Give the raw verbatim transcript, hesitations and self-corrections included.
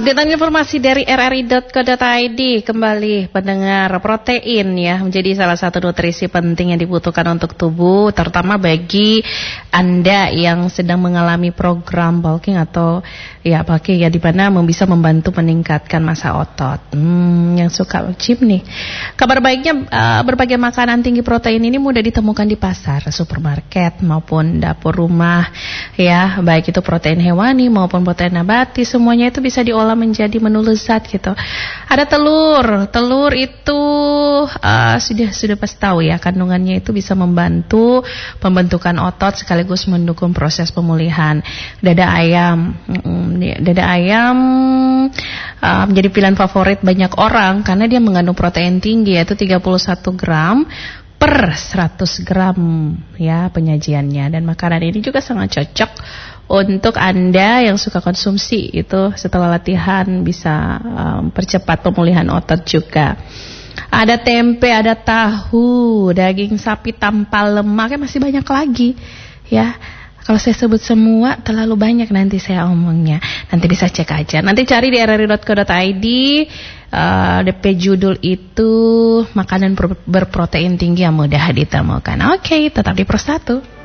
Updatean informasi dari r r i dot co dot i d. Kembali pendengar, protein ya menjadi salah satu nutrisi penting yang dibutuhkan untuk tubuh, terutama bagi Anda yang sedang mengalami program bulking atau ya bulking ya, di mana bisa membantu meningkatkan massa otot. Hmm, yang suka gym nih. Kabar baiknya uh, berbagai makanan tinggi protein ini mudah ditemukan di pasar, supermarket maupun dapur rumah ya, baik itu protein hewani maupun protein nabati, semuanya itu bisa diolah menjadi menu lezat gitu. Ada telur, telur itu uh, sudah sudah pasti tahu ya, kandungannya itu bisa membantu pembentukan otot sekaligus mendukung proses pemulihan. Dada ayam, dada ayam uh, menjadi pilihan favorit banyak orang karena dia mengandung protein tinggi, yaitu tiga puluh satu gram per seratus gram ya penyajiannya, dan makanan ini juga sangat cocok untuk Anda yang suka konsumsi itu setelah latihan, bisa um, percepat pemulihan otot juga. Ada tempe, ada tahu, daging sapi tanpa lemak, masih banyak lagi ya. Kalau saya sebut semua terlalu banyak nanti saya omongnya. Nanti bisa cek aja. Nanti cari di r r i dot co dot i d. Uh, D P judul itu makanan berprotein tinggi yang mudah ditemukan. Oke, okay, tetap di Persatu.